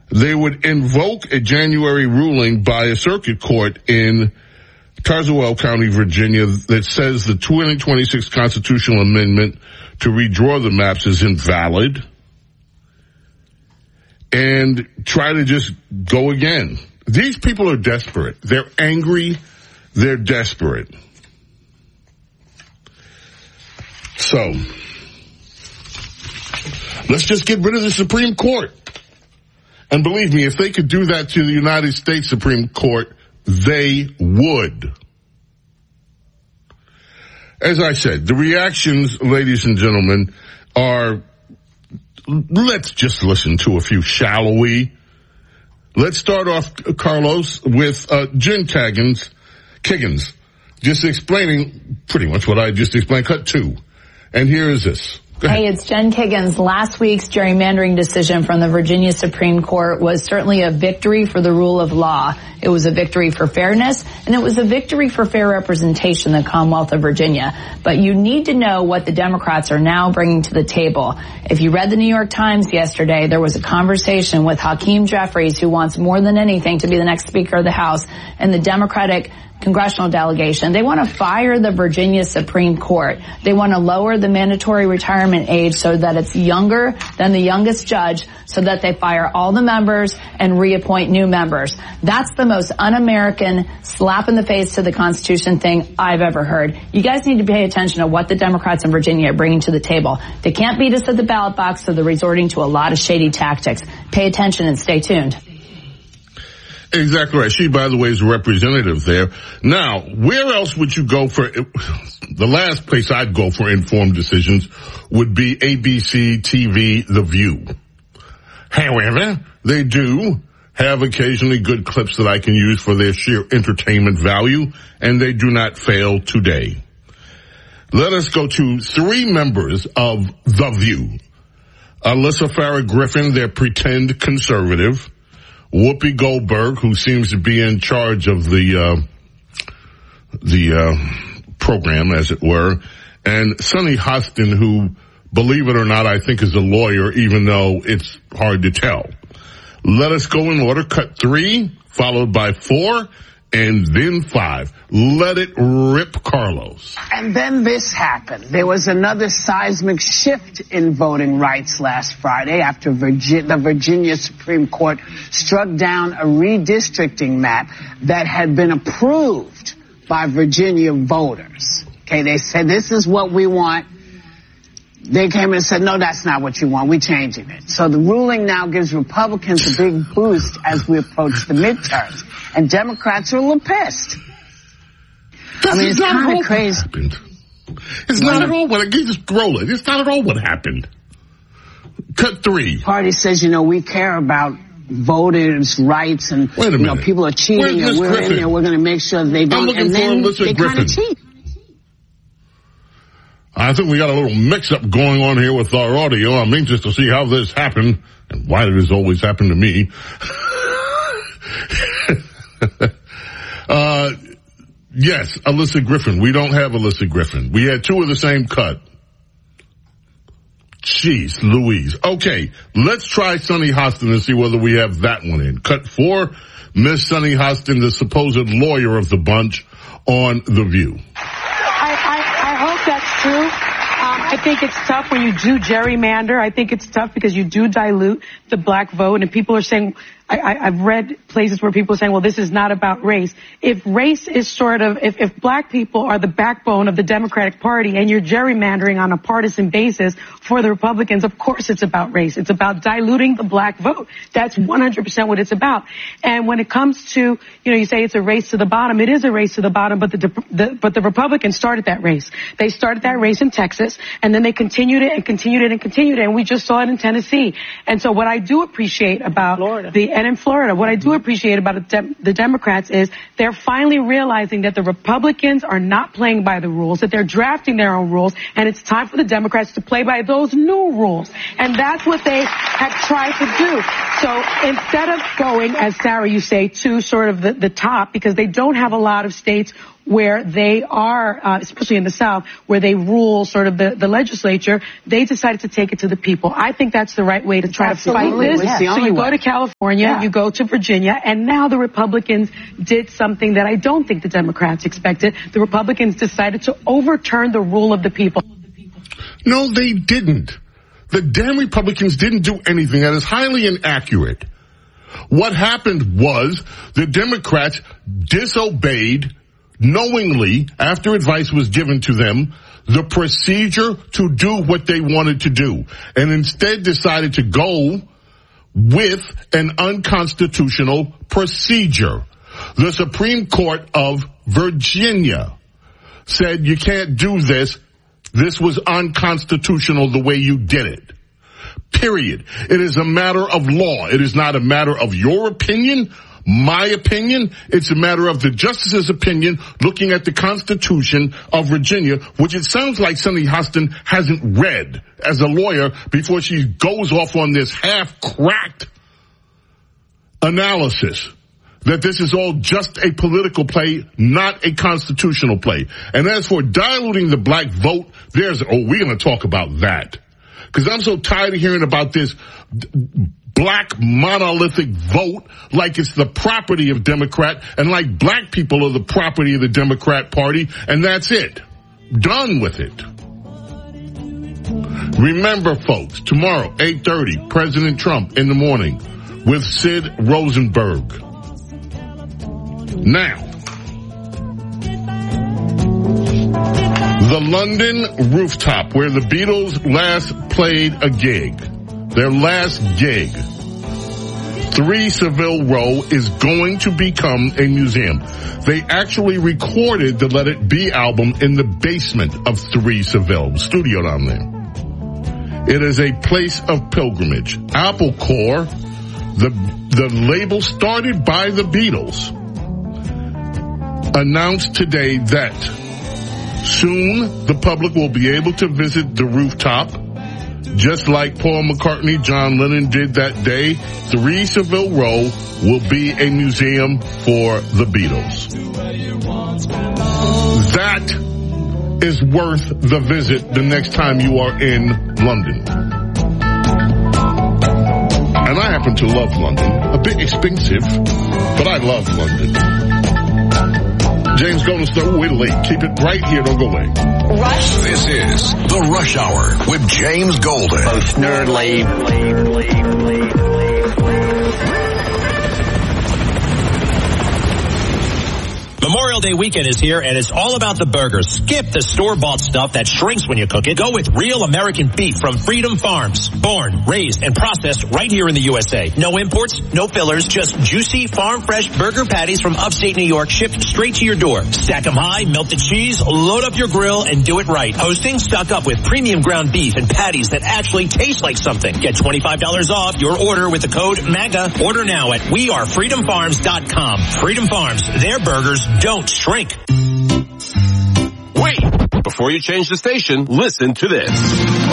they would invoke a January ruling by a circuit court in Tazewell County, Virginia, that says the 2026 constitutional amendment to redraw the maps is invalid, and try to just go again. These people are desperate. They're angry. They're desperate. So, let's just get rid of the Supreme Court. And believe me, if they could do that to the United States Supreme Court, they would. As I said, the reactions, ladies and gentlemen, are, let's just listen to a few, shall we? Let's start off, Carlos, with Jen Kiggins, just explaining pretty much what I just explained. Cut 2. And here is this. Hey, it's Jen Kiggins. Last week's gerrymandering decision from the Virginia Supreme Court was certainly a victory for the rule of law. It was a victory for fairness, and it was a victory for fair representation in the Commonwealth of Virginia. But you need to know what the Democrats are now bringing to the table. If you read the New York Times yesterday, there was a conversation with Hakeem Jeffries, who wants more than anything to be the next Speaker of the House, and the Democratic congressional delegation. They want to fire the Virginia Supreme Court. They want to lower the mandatory retirement age so that it's younger than the youngest judge, so that they fire all the members and reappoint new members. That's the most un-American slap in the face to the Constitution thing I've ever heard. You guys need to pay attention to what the Democrats in Virginia are bringing to the table. They can't beat us at the ballot box, so they're resorting to a lot of shady tactics. Pay attention and stay tuned. Exactly right. She, by the way, is a representative there. Now, where else would you go for, the last place I'd go for informed decisions would be ABC TV, The View. However, they do have occasionally good clips that I can use for their sheer entertainment value, and they do not fail today. Let us go to 3 members of The View. Alyssa Farah Griffin, their pretend conservative. Whoopi Goldberg, who seems to be in charge of the program, as it were, and Sunny Hostin, who, believe it or not, I think is a lawyer, even though it's hard to tell. Let us go in order. Cut 3, followed by 4, and then 5. Let it rip, Carlos. And then this happened. There was another seismic shift in voting rights last Friday after the Virginia Supreme Court struck down a redistricting map that had been approved by Virginia voters. Okay, they said, this is what we want. They came in and said, no, that's not what you want. We're changing it. So the ruling now gives Republicans a big boost as we approach the midterms. And Democrats are a little pissed. It's kind of crazy. It's not at all what, just roll it. It's not at all what happened. Cut 3. Party says, we care about voters' rights, and people are cheating, and we're in there. We're going to make sure they don't. And then they kind of cheat. I think we got a little mix-up going on here with our audio. I'm anxious to see how this happened and why it has always happened to me. Yes, Alyssa Griffin. We don't have Alyssa Griffin. We had 2 of the same cut. Jeez Louise. Okay, let's try Sunny Hostin and see whether we have that one in. Cut 4, Miss Sunny Hostin, the supposed lawyer of the bunch on The View. I hope that's true. I think it's tough when you do gerrymander. I think it's tough because you do dilute the black vote, and people are saying, I've read places where people are saying, well, this is not about race. If race is if black people are the backbone of the Democratic Party and you're gerrymandering on a partisan basis for the Republicans, of course it's about race. It's about diluting the black vote. That's 100% what it's about. And when it comes to, you say it's a race to the bottom, it is a race to the bottom, but the Republicans started that race. They started that race in Texas, and then they continued it and continued it and continued it, and we just saw it in Tennessee. And so what I do appreciate about and in Florida, what I do appreciate about the Democrats is they're finally realizing that the Republicans are not playing by the rules, that they're drafting their own rules, and it's time for the Democrats to play by those new rules. And that's what they have tried to do. So instead of going, as Sarah, you say, to sort of the top, because they don't have a lot of states where they are, especially in the South, where they rule sort of the legislature, they decided to take it to the people. I think that's the right way to try to fight this. So you go to California, you go to Virginia, and now the Republicans did something that I don't think the Democrats expected. The Republicans decided to overturn the rule of the people. No, they didn't. The damn Republicans didn't do anything. That is highly inaccurate. What happened was the Democrats disobeyed knowingly, after advice was given to them, the procedure to do what they wanted to do, and instead decided to go with an unconstitutional procedure. The Supreme Court of Virginia said you can't do this. This was unconstitutional the way you did it. Period. It is a matter of law. It is not a matter of your opinion, my opinion. It's a matter of the justice's opinion looking at the Constitution of Virginia, which it sounds like Sunny Hostin hasn't read as a lawyer before she goes off on this half-cracked analysis that this is all just a political play, not a constitutional play. And as for diluting the black vote, we're going to talk about that. Because I'm so tired of hearing about this black monolithic vote like it's the property of Democrat, and like black people are the property of the Democrat Party, and that's it. Done with it. Remember, folks, tomorrow, 8:30, President Trump in the morning with Sid Rosenberg. Now, the London rooftop where the Beatles last played a gig, their last gig, 3 Savile Row, is going to become a museum. They actually recorded the Let It Be album in the basement of 3 Savile, studio down there. It is a place of pilgrimage. Apple Corps, the label started by the Beatles, announced today that soon the public will be able to visit the rooftop, just like Paul McCartney, John Lennon did that day. 3 Savile Row will be a museum for the Beatles. That is worth the visit the next time you are in London. And I happen to love London. A bit expensive, but I love London. James Golden Snow, wait late. Keep it right here. Don't go away. Rush. This is the Rush Hour with James Golden. Both Memorial Day weekend is here, and it's all about the burgers. Skip the store-bought stuff that shrinks when you cook it. Go with real American beef from Freedom Farms. Born, raised, and processed right here in the USA. No imports, no fillers, just juicy, farm-fresh burger patties from upstate New York shipped straight to your door. Stack them high, melt the cheese, load up your grill, and do it right. Hosting, stock up with premium ground beef and patties that actually taste like something. Get $25 off your order with the code MAGA. Order now at wearefreedomfarms.com. Freedom Farms, their burgers don't shrink. Wait! Before you change the station, listen to this.